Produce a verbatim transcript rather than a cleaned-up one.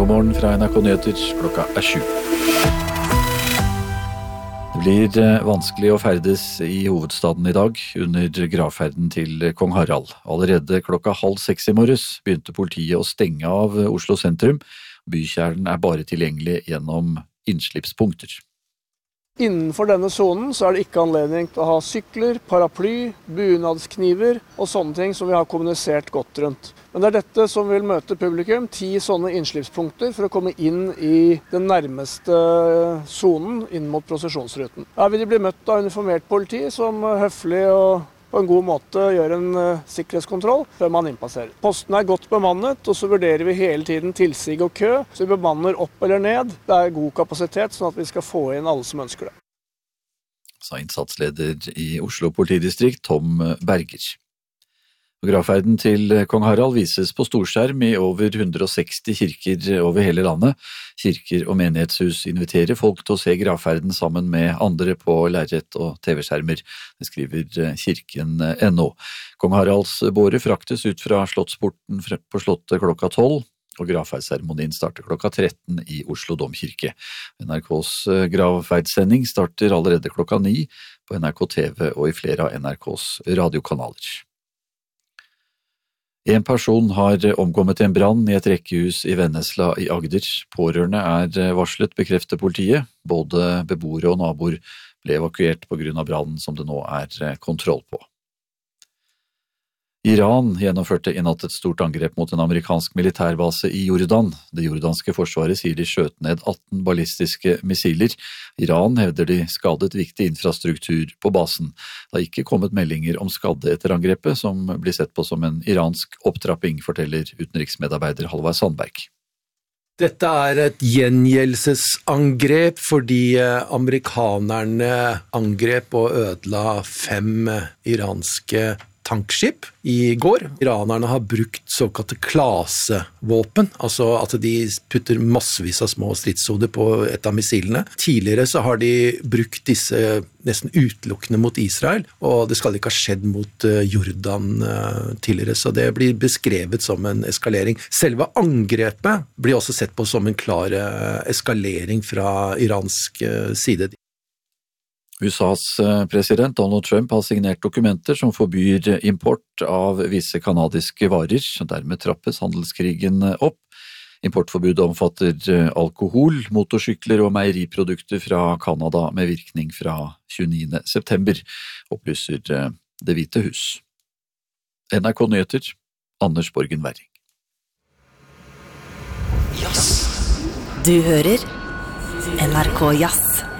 God morgen fra N R K Nyheter, klokka er sju. Det blir vanskelig å ferdes i hovedstaden i dag under gravferden til kong Harald. Allerede klokka halv seks i morges begynte politiet å stenge av Oslo sentrum. Bykjernen er bare tilgjengelig gjennom innslippspunkter. Innenfor denne zonen så er det ikke anledning til å ha sykler, paraply, bunadskniver og sånne ting som vi har kommunisert godt rundt. Men det er dette som vil møte publikum, ti sånne innslippspunkter for å komme inn i den nærmeste zonen inn mot prosesjonsruten. Her vil de bli møtt av uniformert politi som høflig og på en god måte gjør en uh, sikkerhetskontroll før man innpasserer. Posten er godt bemannet, og så vurderer vi hele tiden tilsig og kø, så vi bemanner opp eller ned. Det er god kapasitet, sånn at vi skal få inn alle som ønsker det. Sa innsatsleder i Oslo politidistrikt, Tom Berger. Gravferden til kong Harald vises på storskjerm i over hundre og seksti kirker over hele landet. Kirker og menighetshus inviterer folk til å se gravferden sammen med andre på lerret og T V-skjermer, det skriver kirken punktum no. Kong Haralds båre fraktes ut fra Slottsporten på Slottet klokka tolv, og gravferdsseremonien starter klokka tretten i Oslo domkirke. N R K's gravferdssending starter allerede klokka ni på N R K T V og i flere av N R K's radiokanaler. En person har omkommet i en brann i et rekkehus i Vennesla i Agder. Pårørende er varslet, bekrefter politiet. Både beboere og naboer ble evakuert på grunn av brannen som det nå er kontroll på. Iran gjennomførte i natt et stort angrep mot en amerikansk militærbase i Jordan. Det jordanske forsvaret sier de skjøt ned atten ballistiske missiler. Iran hevder de skadet viktig infrastruktur på basen. Det har ikke kommet meldinger om skadde etter angrepet, som blir sett på som en iransk opptrapping, forteller utenriksmedarbeider Halvard Sandberg. Dette er et gjengjeldelsesangrep fordi amerikanerne angrep og ødela fem iranske tankskip i går. Iranerne har brukt såkalte klasevåpen, altså at de putter massevis av små stridshoder på et av missilene. Tidligere så har de brukt disse nesten utelukkende mot Israel, og det skal ikke ha skjedd mot Jordan tidligere, så det blir beskrevet som en eskalering. Selve angrepet blir også sett på som en klar eskalering fra iransk side. U S A's president Donald Trump har signert dokumenter som forbyr import av visse kanadiske varer, og dermed trappes handelskrigen opp. Importforbudet omfatter alkohol, motorsykler og meieriprodukter fra Kanada med virkning fra tjueniende september, opplyser Det hvite hus. N R K Nyheter, Anders Borgen Werring. Du hører N R K Jazz.